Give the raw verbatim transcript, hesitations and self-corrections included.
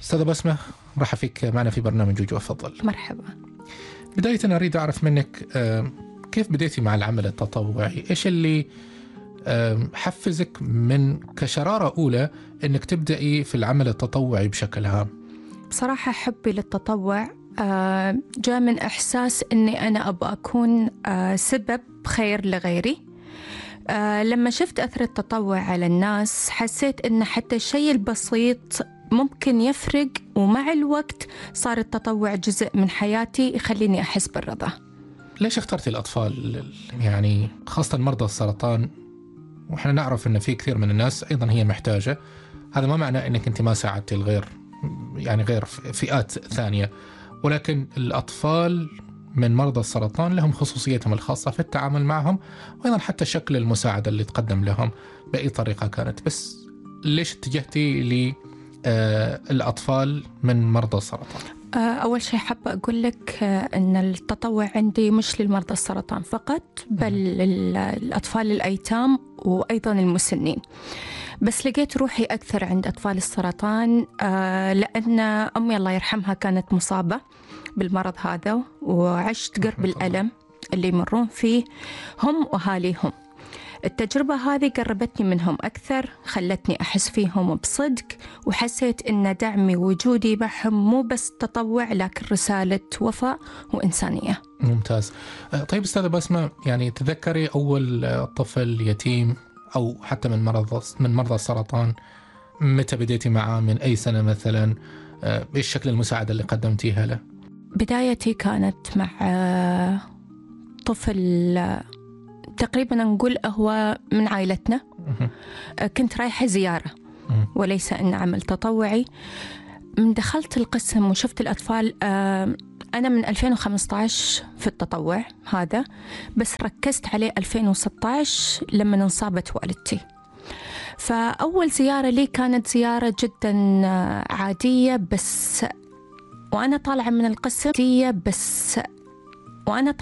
أستاذة بسمة، رحب فيك معنا في برنامج جوجو أفضل. مرحبا. بداية أريد أعرف منك كيف بديتي مع العمل التطوعي؟ إيش اللي حفزك من كشرارة أولى أنك تبدأي في العمل التطوعي بشكل عام؟ بصراحة حبي للتطوع جاء من إحساس أني أنا أبغى أكون سبب خير لغيري. لما شفت أثر التطوع على الناس حسيت أن حتى الشيء البسيط ممكن يفرق، ومع الوقت صار التطوع جزء من حياتي يخليني أحس بالرضا. ليش اخترتي الأطفال، يعني خاصة مرضى السرطان؟ وإحنا نعرف أن في كثير من الناس أيضا هي محتاجة. هذا ما معناه أنك أنت ما ساعدتي الغير، يعني غير فئات ثانية، ولكن الأطفال من مرضى السرطان لهم خصوصيتهم الخاصة في التعامل معهم، وأيضا حتى شكل المساعدة اللي تقدم لهم بأي طريقة كانت. بس ليش اتجهتي للأطفال من مرضى السرطان؟ أول شيء حابة أقول لك أن التطوع عندي مش للمرضى السرطان فقط، بل للأطفال الأيتام وأيضا المسنين. بس لقيت روحي أكثر عند أطفال السرطان لأن أمي الله يرحمها كانت مصابة بالمرض هذا، وعشت قرب الألم اللي يمرون فيه هم وأهاليهم. التجربة هذه قربتني منهم أكثر، خلتني أحس فيهم بصدق، وحسيت إن دعمي ووجودي معهم مو بس تطوع لكن رسالة وفاء وإنسانية. ممتاز. طيب أستاذة بسمة، يعني تذكري أول طفل يتيم أو حتى من مرض من مرضى السرطان متى بديتي معه؟ من أي سنة مثلا؟ إيش شكل المساعدة اللي قدمتيها له؟ بدايتي كانت مع طفل تقريبا نقول هو من عائلتنا. كنت رايحة زيارة وليس أن عمل تطوعي. من دخلت القسم وشفت الأطفال، أنا من ألفين وخمسة عشر في التطوع هذا، بس ركزت عليه ألفين وستة عشر لما انصابت والدتي. فأول زيارة لي كانت زيارة جدا عادية، بس وأنا طالعة من القسم بس وأنا